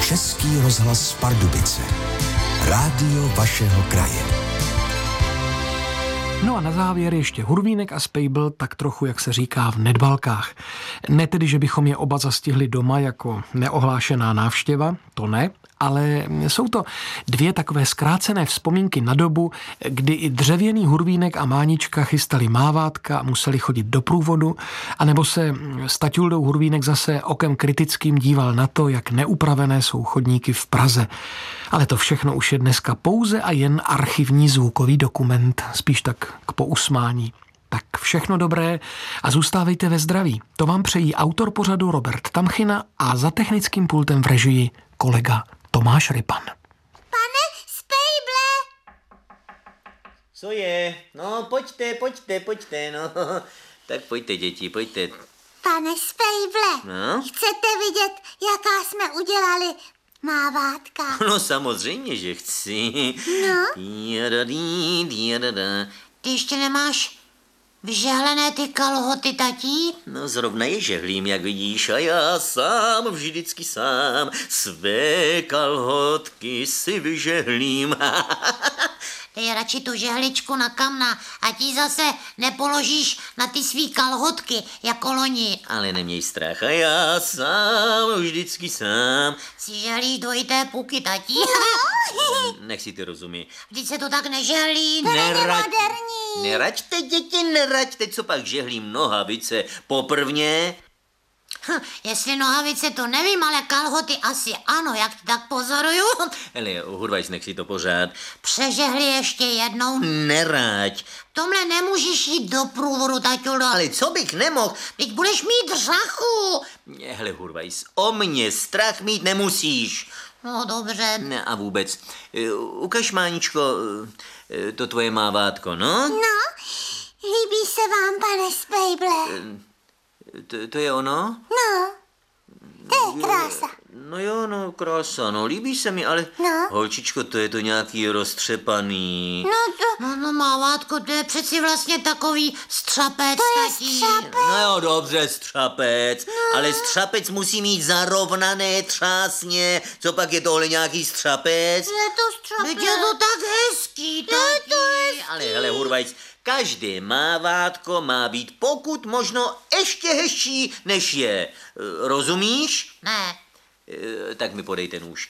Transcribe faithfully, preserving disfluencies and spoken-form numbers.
Český rozhlas Pardubice. Rádio vašeho kraje. No a na závěr ještě Hurvínek a Spejbl, tak trochu, jak se říká, v nedbalkách. Ne tedy, že bychom je oba zastihli doma jako neohlášená návštěva, to ne, ale jsou to dvě takové zkrácené vzpomínky na dobu, kdy i dřevěný Hurvínek a Mánička chystali mávátka a museli chodit do průvodu, anebo se s Taťuldou Hurvínek zase okem kritickým díval na to, jak neupravené jsou chodníky v Praze. Ale to všechno už je dneska pouze a jen archivní zvukový dokument, spíš tak k pousmání. Tak všechno dobré a zůstávejte ve zdraví. To vám přejí autor pořadu Robert Tamchina a za technickým pultem v režii kolega Tomáš Rypan. Pane Spejble! Co je? No, pojďte, pojďte, pojďte, no. Tak pojďte, děti, pojďte. Pane Spejble, No? chcete vidět, jaká jsme udělali mávátka? No samozřejmě, že chci. No? Diadadí, diadada. Ty ještě nemáš vyžehlené ty kalhoty, tatí? No zrovna je žehlím, jak vidíš, a já sám, vždycky sám, své kalhotky si vyžehlím. Dej radši tu žehličku na kamna, ať ji zase nepoložíš na ty svý kalhotky, jako loni. Ale neměj strach, a já sám, vždycky sám. Si žehlíš dvojité puky, tatí? Nech si ty rozumí. Vždyť se to tak nežehlí. Nerad... Neraďte, děti, neraďte, co pak žehlím nohavice poprvně. Hm, jestli nohavice, to nevím, ale kalhoty asi ano, jak tak pozoruju. Hele, hurvajs, nech si to pořád. Přežehli ještě jednou. Neraď. Tomhle nemůžeš jít do průvodu, taťulo. Ale co bych nemohl? Teď budeš mít řachu. Hele, hurvajs, o mě strach mít nemusíš. No dobře. Ne, a vůbec. Eh, Ukaž, Máničko, eh, to tvoje mávátko, no? No, líbí se vám, pane Spejble? To, to je ono? No, to je krása. No jo, no, krása, no, líbí se mi, ale... No. Holčičko, to je to nějaký roztřepaný. No to... No, no mávátko, to je přeci vlastně takový střapec, To je tatí. střapec. No jo, dobře, střapec, no. Ale střapec musí mít zarovnané třásně. Co pak je tohle nějaký střapec? Je to střapec. Teď je to tak hezký, tatí. Je to hezký. Ale hele, hurvajc, každé mávátko má být pokud možno ještě hezčí, než je. E, Rozumíš? Ne. E, Tak mi podej ten nůž.